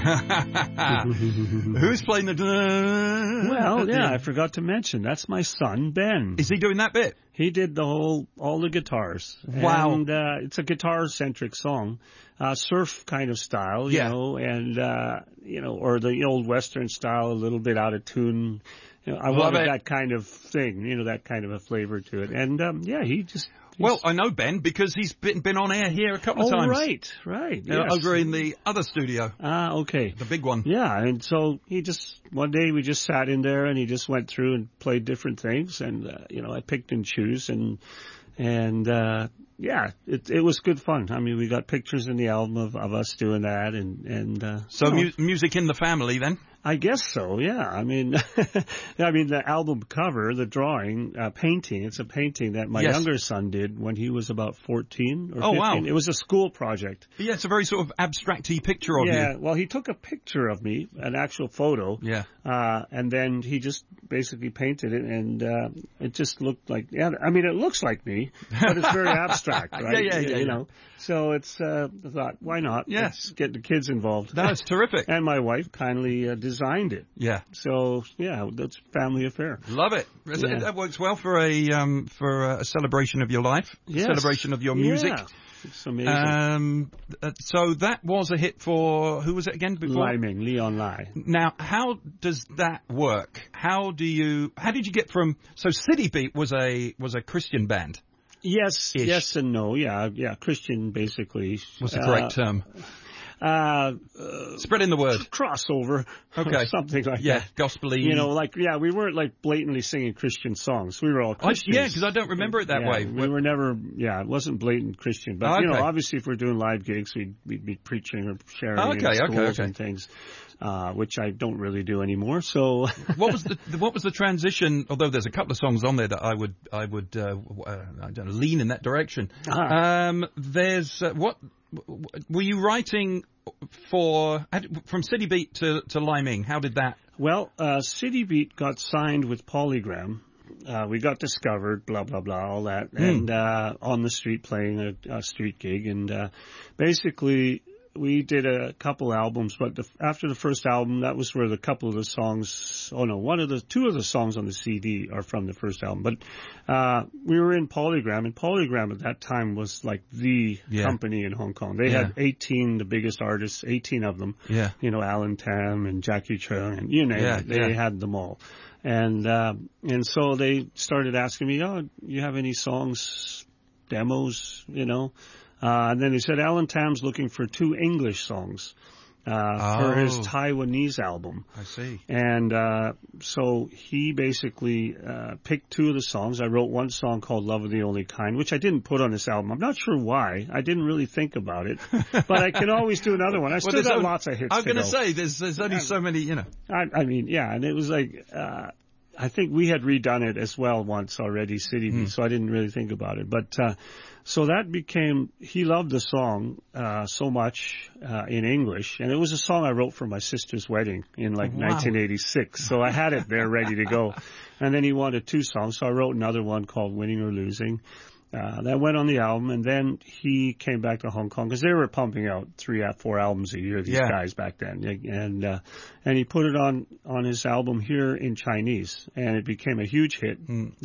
Who's playing the... Well, yeah, I forgot to mention, that's my son, Ben. Is he doing that bit? He did all the guitars. Wow. And it's a guitar-centric song, surf kind of style, you know, and, or the old Western style, a little bit out of tune. I wanted that kind of thing, that kind of a flavor to it. And, he just... Well, I know Ben because he's been on air here a couple of times. Right. Yes. Over in the other studio. Okay. The big one. Yeah, and so one day we just sat in there and he just went through and played different things and, I picked and choose and it was good fun. I mean, we got pictures in the album of us doing that So music in the family then? I guess so, yeah. I mean, the album cover, the drawing, painting, it's a painting that my younger son did when he was about 14 or 15. Oh, wow. It was a school project. Yeah, it's a very sort of abstract-y picture of you. Yeah, well, he took a picture of me, an actual photo. Yeah. And then he just basically painted it, and it just looked like, it looks like me, but it's very abstract, right? Yeah. So it's, I thought, why not? Yeah. Let's get the kids involved. That's terrific. And my wife kindly designed it. Yeah. So, that's a family affair. Love it. Yeah. That works well for a celebration of your life, celebration of your music. Yeah. It's amazing. So that was a hit for, who was it again before? Leiming, Leon Lai. Now, how does that work? How did you get from, so City Beat was a Christian band? Yes and no. Yeah, Christian basically. What's the correct term? Spreading the word. Crossover. Okay. Something like that. Yeah, gospel-y. We weren't blatantly singing Christian songs. We were all Christians. Yeah, because I don't remember it that way. We were never, it wasn't blatant Christian. But, obviously if we're doing live gigs, we'd be preaching or sharing in schools and things. Which I don't really do anymore. So, what was the transition? Although there's a couple of songs on there that I would I don't know, lean in that direction. There's what were you writing from City Beat to Leiming? How did that? Well, City Beat got signed with Polygram. We got discovered, blah, blah, blah, all that, and on the street playing a street gig, and basically. We did a couple albums, but after the first album, that was where two of the songs on the CD are from the first album. But we were in Polygram, and Polygram at that time was like the company in Hong Kong. They had 18, the biggest artists, 18 of them. Yeah. Alan Tam and Jackie Chung, and you name it. They had them all. And so they started asking me, you have any songs, demos, and then he said Alan Tam's looking for 2 English songs for his Taiwanese album. I see. And so he basically picked 2 of the songs. I wrote one song called Love of the Only Kind, which I didn't put on this album. I'm not sure why. I didn't really think about it. But I can always do another one. I still got lots of hits I was going to say, there's only so many, I mean, and it was like... I think we had redone it as well once already, City Beat, so I didn't really think about it. But so that became, he loved the song so much in English, and it was a song I wrote for my sister's wedding in 1986. So I had it there ready to go. And then he wanted 2 songs, so I wrote another one called Winning or Losing. That went on the album, and then he came back to Hong Kong because they were pumping out 3 or 4 albums a year, these guys back then. And he put it on his album here in Chinese, and it became a huge hit.